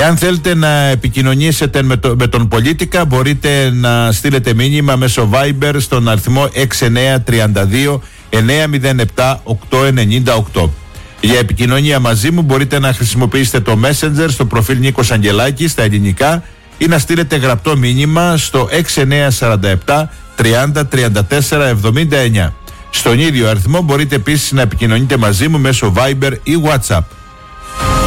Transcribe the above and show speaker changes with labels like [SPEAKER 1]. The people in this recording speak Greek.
[SPEAKER 1] Και αν θέλετε να επικοινωνήσετε με τον Πολίτικα, μπορείτε να στείλετε μήνυμα μέσω Viber στον αριθμό 6932 907 898. Για επικοινωνία μαζί μου μπορείτε να χρησιμοποιήσετε το Messenger στο προφίλ Νίκος Αγγελάκης στα ελληνικά ή να στείλετε γραπτό μήνυμα στο 6947 30 34 79. Στον ίδιο αριθμό μπορείτε επίσης να επικοινωνείτε μαζί μου μέσω Viber ή WhatsApp.